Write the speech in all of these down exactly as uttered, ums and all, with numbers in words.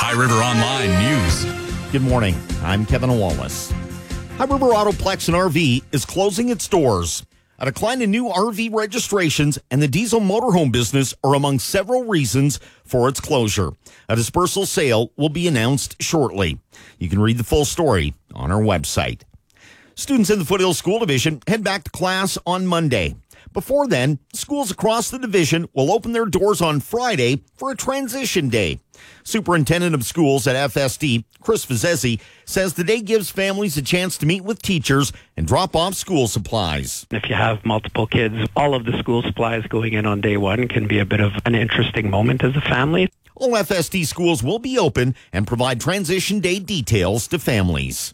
High River Online News. Good morning. I'm Kevin Wallace. High River Autoplex and R V is closing its doors. A decline in new R V registrations and the diesel motorhome business are among several reasons for its closure. A dispersal sale will be announced shortly. You can read the full story on our website. Students in the Foothills School Division head back to class on Monday. Before then, schools across the division will open their doors on Friday for a transition day. Superintendent of Schools at F S D, Chris Vizesi, says the day gives families a chance to meet with teachers and drop off school supplies. If you have multiple kids, all of the school supplies going in on day one can be a bit of an interesting moment as a family. All F S D schools will be open and provide transition day details to families.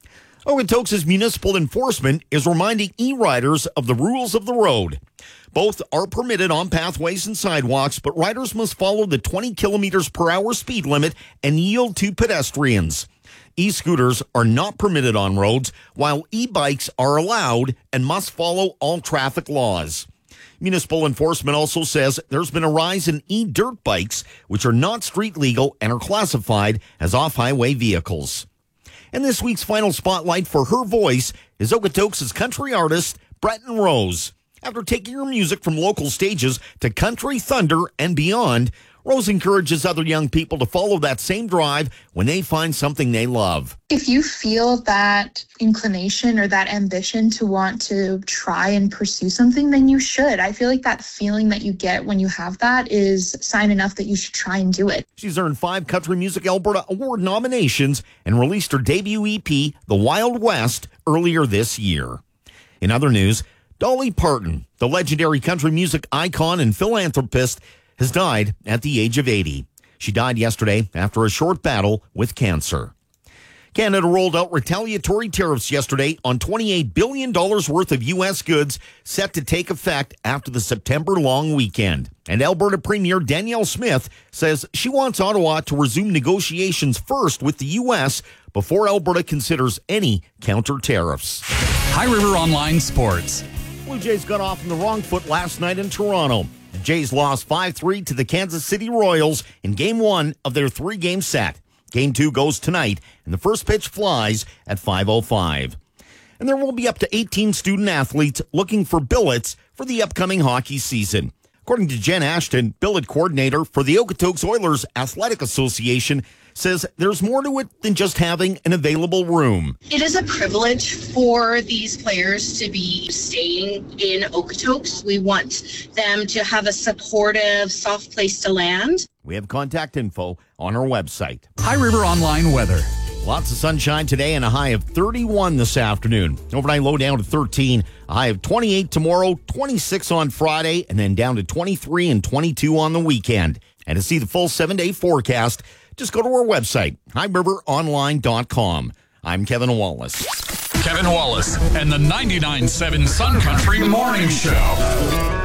Okotoks' municipal enforcement is reminding e-riders of the rules of the road. Both are permitted on pathways and sidewalks, but riders must follow the twenty kilometers per hour speed limit and yield to pedestrians. E-scooters are not permitted on roads, while e-bikes are allowed and must follow all traffic laws. Municipal enforcement also says there's been a rise in e-dirt bikes, which are not street legal and are classified as off-highway vehicles. And this week's final spotlight for her voice is Okotoks' country artist, Breton Rose. After taking her music from local stages to country, thunder, and beyond, Rose encourages other young people to follow that same drive when they find something they love. If you feel that inclination or that ambition to want to try and pursue something, then you should. I feel like that feeling that you get when you have that is sign enough that you should try and do it. She's earned five Country Music Alberta Award nominations and released her debut E P, The Wild West, earlier this year. In other news, Dolly Parton, the legendary country music icon and philanthropist, has died at the age of eighty. She died yesterday after a short battle with cancer. Canada rolled out retaliatory tariffs yesterday on twenty-eight billion dollars worth of U S goods set to take effect after the September long weekend. And Alberta Premier Danielle Smith says she wants Ottawa to resume negotiations first with the U S before Alberta considers any counter tariffs. High River Online Sports. Blue Jays got off on the wrong foot last night in Toronto. The Jays lost five three to the Kansas City Royals in Game one of their three-game set. Game two goes tonight, and the first pitch flies at five oh five. And there will be up to eighteen student-athletes looking for billets for the upcoming hockey season. According to Jen Ashton, billet coordinator for the Okotoks Oilers Athletic Association, says there's more to it than just having an available room. It is a privilege for these players to be staying in Okotoks. We want them to have a supportive, soft place to land. We have contact info on our website. High River Online Weather. Lots of sunshine today and a high of thirty-one this afternoon. Overnight low down to thirteen, a high of twenty-eight tomorrow, twenty-six on Friday, and then down to twenty-three and twenty-two on the weekend. And to see the full seven-day forecast, just go to our website, high river online dot com. I'm Kevin Wallace. Kevin Wallace and the ninety-nine point seven Sun Country Morning Show.